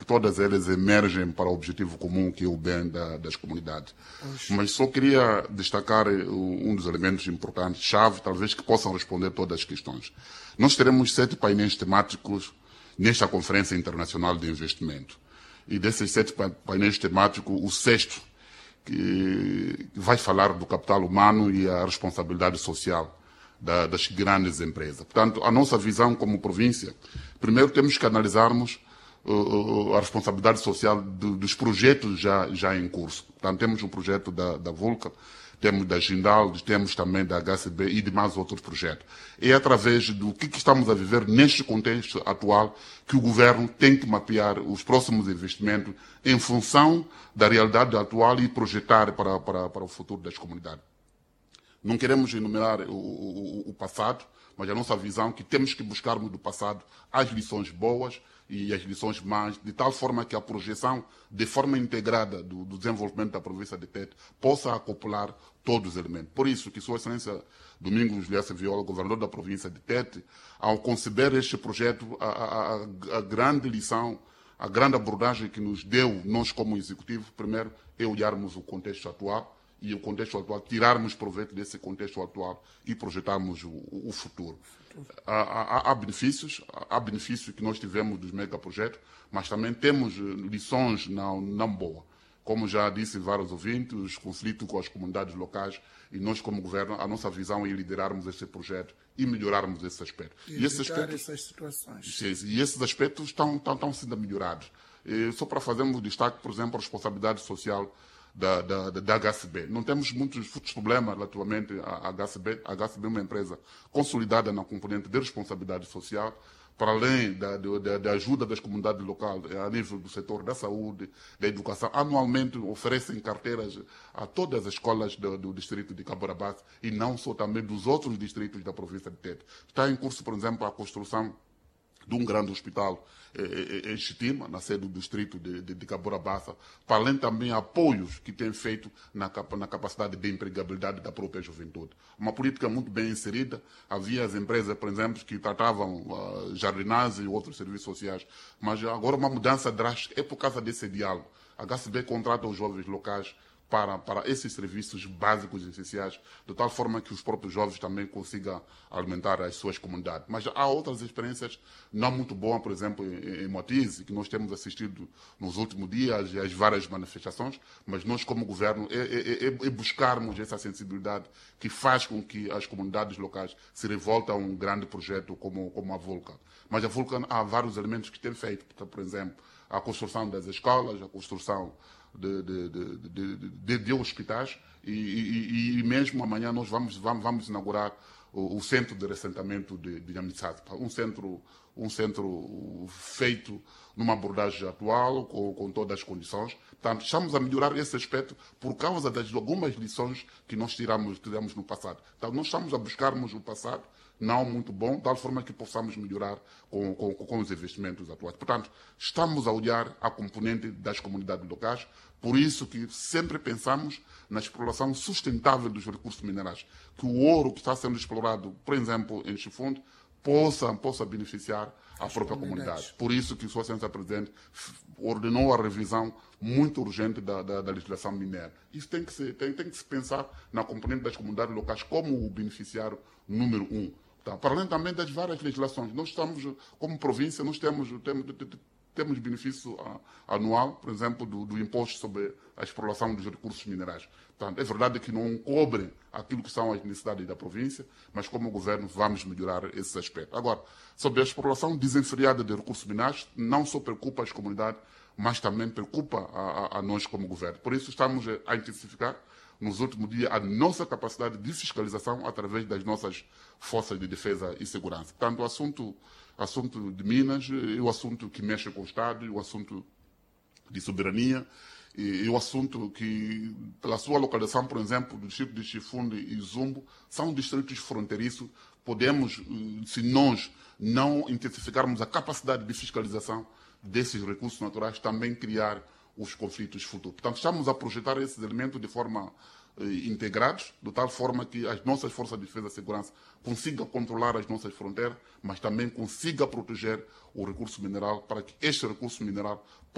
todas elas emergem para o objetivo comum, que é o bem das comunidades. Mas só queria destacar um dos elementos importantes, chave, talvez, que possam responder todas as questões. Nós teremos 7 painéis temáticos nesta Conferência Internacional de Investimento. E desses 7 painéis temáticos, o 6º, que vai falar do capital humano e a responsabilidade social das grandes empresas. Portanto, a nossa visão como província, primeiro temos que analisarmos a responsabilidade social dos projetos já em curso. Portanto, temos um projeto da Vulca, temos da Jindal, temos também da HCB e de mais outros projetos. É através do que estamos a viver neste contexto atual que o governo tem que mapear os próximos investimentos em função da realidade atual e projetar para o futuro das comunidades. Não queremos enumerar o passado, mas a nossa visão é que temos que buscarmos do passado as lições boas e as lições más, de tal forma que a projeção de forma integrada do desenvolvimento da província de Tete possa acoplar todos os elementos. Por isso que Sua Excelência Domingos Liessa Viola, governador da província de Tete, ao conceber este projeto, a grande lição, a grande abordagem que nos deu, nós como executivo, primeiro, é olharmos o contexto atual, e o contexto atual, tirarmos proveito desse contexto atual e projetarmos o futuro. Há benefícios que nós tivemos dos megaprojetos, mas também temos lições não boas. Como já disse vários ouvintes, os conflitos com as comunidades locais, e nós como governo, a nossa visão é liderarmos esse projeto e melhorarmos esse aspecto. E essas situações. E esses aspectos estão sendo melhorados. Só para fazermos destaque, por exemplo, a responsabilidade social da HCB. Não temos muitos problemas relativamente à HCB. A HCB é uma empresa consolidada na componente de responsabilidade social, para além da ajuda das comunidades locais a nível do setor da saúde, da educação. Anualmente oferecem carteiras a todas as escolas do distrito de Cabora Bassa e não só, também dos outros distritos da província de Tete. Está em curso, por exemplo, a construção de um grande hospital em Chitima, na sede do distrito de Cabora Bassa, para além também apoios que tem feito na capacidade de empregabilidade da própria juventude. Uma política muito bem inserida. Havia as empresas, por exemplo, que tratavam jardinagem e outros serviços sociais, mas agora uma mudança drástica é por causa desse diálogo. A HCB contrata os jovens locais para esses serviços básicos e essenciais, de tal forma que os próprios jovens também consigam alimentar as suas comunidades. Mas há outras experiências não muito boas, por exemplo, em Moatize, que nós temos assistido nos últimos dias, e as várias manifestações, mas nós, como governo, é buscarmos essa sensibilidade que faz com que as comunidades locais se revoltem a um grande projeto como a Vulcan. Mas a Vulcan há vários elementos que tem feito, por exemplo, a construção das escolas, a construção de hospitais e mesmo amanhã nós vamos inaugurar o centro de ressentamento de Amitsat, um centro feito numa abordagem atual, com todas as condições. Portanto, estamos a melhorar esse aspecto por causa das algumas lições que nós tiramos no passado. Então, nós estamos a buscarmos o passado, não muito bom, de tal forma que possamos melhorar com os investimentos atuais. Portanto, estamos a olhar a componente das comunidades locais, por isso que sempre pensamos na exploração sustentável dos recursos minerais, que o ouro que está sendo explorado, por exemplo, em Chifundo, possa beneficiar a própria comunidade. Por isso que Sua Excelência Presidente ordenou a revisão muito urgente da legislação mineira. Isso tem que se pensar na componente das comunidades locais como o beneficiário número 1. Tá? Para além também das várias legislações. Nós estamos, como província, nós temos benefício anual, por exemplo, do imposto sobre a exploração dos recursos minerais. Portanto, é verdade que não cobre aquilo que são as necessidades da província, mas como governo vamos melhorar esse aspecto. Agora, sobre a exploração desenfreada de recursos minerais, não só preocupa as comunidades, mas também preocupa a nós como governo. Por isso estamos a intensificar nos últimos dias a nossa capacidade de fiscalização através das nossas forças de defesa e segurança. Portanto, o assunto de Minas é o assunto que mexe com o Estado, é o assunto de soberania, e o assunto que, pela sua localização, por exemplo, do distrito de Chifundo e Zumbo, são distritos fronteiriços. Podemos, se nós não intensificarmos a capacidade de fiscalização desses recursos naturais, também criar os conflitos futuros. Portanto, estamos a projetar esses elementos de forma integrados, de tal forma que as nossas forças de defesa e segurança consigam controlar as nossas fronteiras, mas também consigam proteger o recurso mineral, para que este recurso mineral